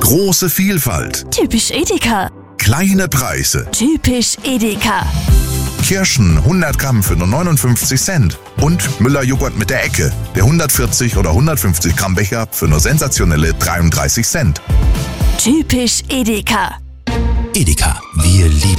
Große Vielfalt. Typisch Edeka. Kleine Preise. Typisch Edeka. Kirschen 100 Gramm für nur 59 Cent. Und Müller-Joghurt mit der Ecke. Der 140 oder 150 Gramm Becher für nur sensationelle 33 Cent. Typisch Edeka. Edeka, wir lieben